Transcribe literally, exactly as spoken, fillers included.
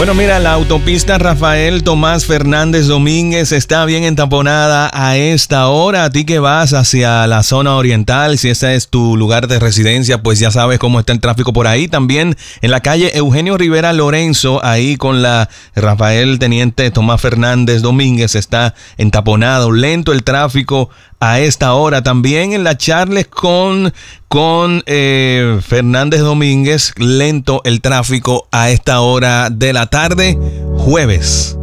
Bueno, mira, la autopista Rafael Tomás Fernández Domínguez está bien entaponada a esta hora. A ti que vas hacia la zona oriental, si ese es tu lugar de residencia, pues ya sabes cómo está el tráfico por ahí. También en la calle Eugenio Rivera Lorenzo, ahí con la Rafael Teniente Tomás Fernández Domínguez, está entaponado, lento el tráfico a esta hora. También en la Charles con, con eh, Fernández Domínguez, lento el tráfico a esta hora de la tarde, jueves.